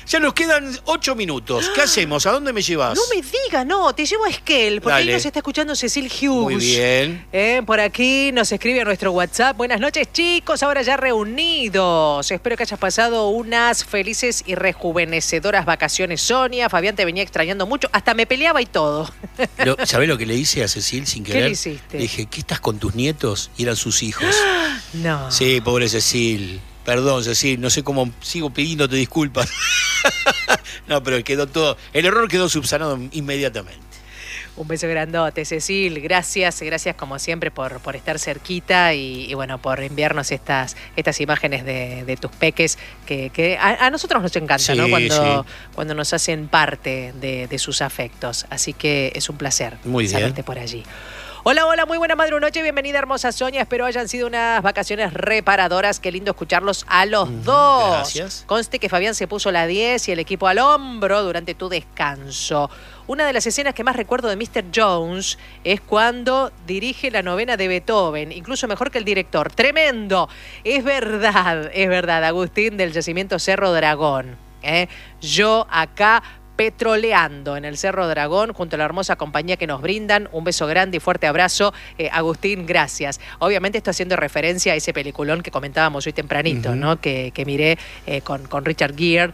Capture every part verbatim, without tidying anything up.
Ya nos quedan ocho minutos. ¿Qué hacemos? ¿A dónde me llevas? No me digas, no, te llevo a Esquel, porque Dale. ahí nos está escuchando Cecil Hughes. Muy bien. Eh, por aquí nos escribe a nuestro WhatsApp. Buenas noches, chicos, ahora ya reunidos. Espero que hayas pasado unas felices y rejuvenecedoras vacaciones, Sonia. Fabián te venía extrañando mucho, hasta me peleaba y todo. Lo, ¿Sabés lo que le hice a Cecil sin querer? ¿Qué le hiciste? Le dije, ¿qué estás con tus nietos? Y eran sus hijos. No. Sí, pobre Cecil. Perdón, Cecil, no sé cómo sigo pidiéndote disculpas. No, pero quedó todo. El error quedó subsanado inmediatamente. Un beso grandote, Cecil. Gracias, gracias como siempre por, por estar cerquita y, y bueno, por enviarnos estas, estas imágenes de, de tus peques que, que a, a nosotros nos encanta, Sí, ¿no? Cuando, sí. cuando nos hacen parte de, de sus afectos. Así que es un placer Muy bien. saberte por allí. Hola, hola, muy buena madre noche, bienvenida hermosa Sonia, espero hayan sido unas vacaciones reparadoras, qué lindo escucharlos a los Mm, dos. gracias. Conste que Fabián se puso la diez y el equipo al hombro durante tu descanso. Una de las escenas que más recuerdo de mister Jones es cuando dirige la novena de Beethoven, incluso mejor que el director. ¡Tremendo! Es verdad, es verdad, Agustín del yacimiento Cerro Dragón. ¿eh? Yo acá petroleando en el Cerro Dragón junto a la hermosa compañía que nos brindan. Un beso grande y fuerte abrazo. Eh, Agustín, gracias. Obviamente esto haciendo referencia a ese peliculón que comentábamos hoy tempranito, uh-huh. ¿no? Que, que miré eh, con, con Richard Gere,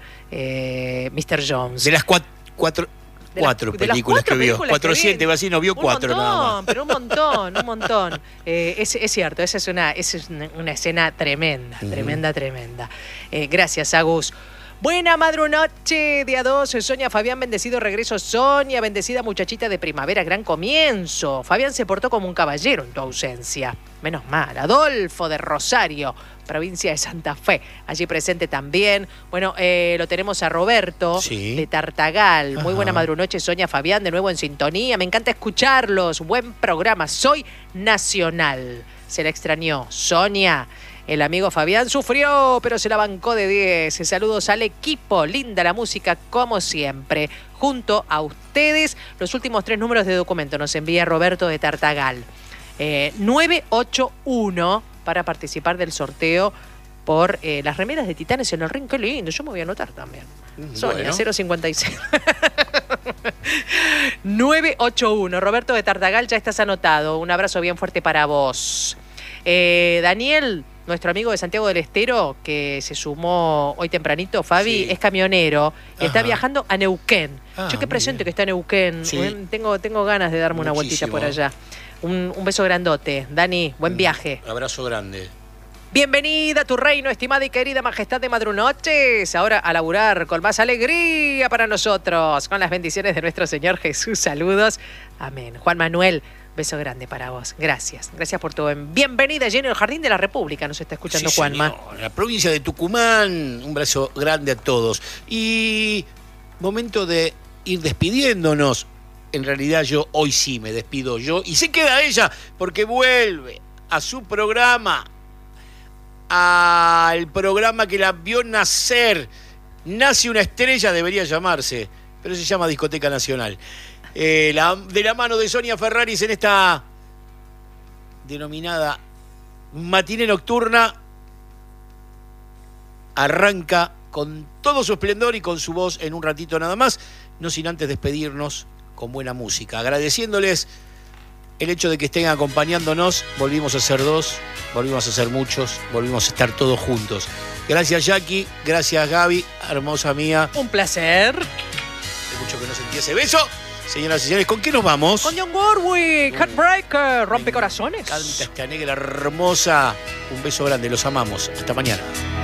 eh, mister Jones. De las cuatro... cuatro... De Cuatro las, películas de las cuatro que vio. películas cuatrocientos, que va así, no vio un cuatro montón, nada más. Pero un montón, un montón. Eh, es, es cierto, esa es una, esa es una, una escena tremenda, uh-huh. tremenda, tremenda. Eh, gracias, Agus. Buena madrunoche, día dos, Sonia, Fabián, bendecido regreso, Sonia, bendecida muchachita de primavera, gran comienzo. Fabián se portó como un caballero en tu ausencia. Menos mal. Adolfo de Rosario, provincia de Santa Fe, allí presente también. Bueno, eh, lo tenemos a Roberto sí. de Tartagal. Muy Ajá. buena madrunoche, Sonia, Fabián, de nuevo en sintonía. Me encanta escucharlos. Buen programa. Soy nacional. Se la extrañó. Sonia. El amigo Fabián sufrió, pero se la bancó de diez. Saludos al equipo. Linda la música, como siempre. Junto a ustedes, los últimos tres números de documento nos envía Roberto de Tartagal. Eh, nueve ocho uno para participar del sorteo por eh, las remeras de Titanes en el Ring. Qué lindo, yo me voy a anotar también. Mm, Sonia, bueno. cero cincuenta y seis. nueve ocho uno. Roberto de Tartagal, ya estás anotado. Un abrazo bien fuerte para vos. Eh, Daniel, nuestro amigo de Santiago del Estero, que se sumó hoy tempranito, Fabi, sí. es camionero y Ajá. está viajando a Neuquén. Ah, Yo qué presente que está en Neuquén. Sí. Tengo, tengo ganas de darme Muchísimo. una vueltita por allá. Un, un beso grandote. Dani, buen un viaje. Abrazo grande. Bienvenida a tu reino, estimada y querida majestad de Madrunoches. Ahora a laburar con más alegría para nosotros, con las bendiciones de nuestro Señor Jesús. Saludos. Amén. Juan Manuel, beso grande para vos. Gracias. Gracias por tu bienvenida allí en el Jardín de la República. Nos está escuchando sí, Juanma. Señor. La provincia de Tucumán. Un beso grande a todos. Y momento de ir despidiéndonos. En realidad yo hoy sí me despido yo. Y se queda ella porque vuelve a su programa. Al programa que la vio nacer. Nace una estrella, debería llamarse. Pero se llama Discoteca Nacional. Eh, la, de la mano de Sonia Ferraris en esta denominada matiné nocturna, arranca con todo su esplendor y con su voz en un ratito nada más, no sin antes despedirnos con buena música, agradeciéndoles el hecho de que estén acompañándonos. Volvimos a ser dos, volvimos a ser muchos, volvimos a estar todos juntos. Gracias Jackie, gracias Gaby, hermosa mía. Un placer. Hace mucho que no sentí ese beso. Señoras y señores, ¿con qué nos vamos? Con John Warwick, Heartbreaker, rompecorazones. Canta esta negra hermosa. Un beso grande, los amamos. Hasta mañana.